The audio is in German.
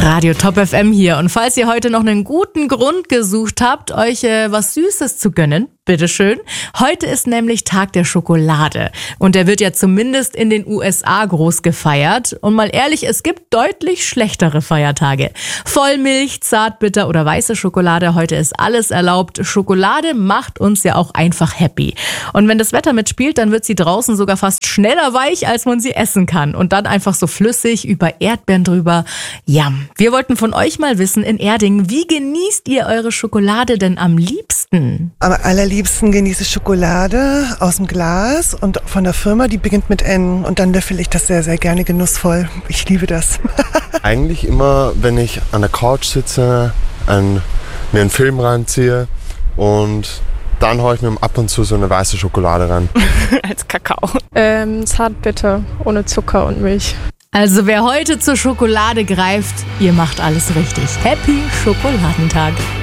Radio Top FM hier. Und falls ihr heute noch einen guten Grund gesucht habt, euch was Süßes zu gönnen, bitteschön. Heute ist nämlich Tag der Schokolade. Und der wird ja zumindest in den USA groß gefeiert. Und mal ehrlich, es gibt deutlich schlechtere Feiertage. Vollmilch, Zartbitter oder weiße Schokolade, heute ist alles erlaubt. Schokolade macht uns ja auch einfach happy. Und wenn das Wetter mitspielt, dann wird sie draußen sogar fast schneller weich, als man sie essen kann. Und dann einfach so flüssig über Erdbeeren drüber. Yum. Wir wollten von euch mal wissen in Erding, wie genießt ihr eure Schokolade denn am liebsten? Am allerliebsten genieße ich Schokolade aus dem Glas und von der Firma, die beginnt mit N. Und dann löffel ich das sehr, sehr gerne genussvoll. Ich liebe das. Eigentlich immer, wenn ich an der Couch sitze, mir einen Film reinziehe und dann haue ich mir ab und zu so eine weiße Schokolade rein. Als Kakao. Zartbitter, ohne Zucker und Milch. Also wer heute zur Schokolade greift, ihr macht alles richtig. Happy Schokoladentag.